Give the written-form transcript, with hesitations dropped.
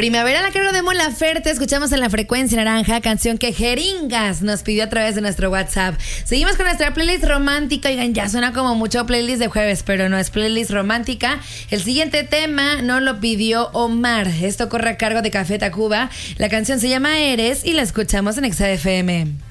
Primavera la cargo de Mon Laferte, escuchamos en la frecuencia naranja, canción que Jeringas nos pidió a través de nuestro WhatsApp. Seguimos con nuestra playlist romántica. Oigan, ya suena como mucho playlist de jueves, pero no es playlist romántica. El siguiente tema nos lo pidió Omar. Esto corre a cargo de Café Tacuba. La canción se llama Eres y la escuchamos en Exa FM.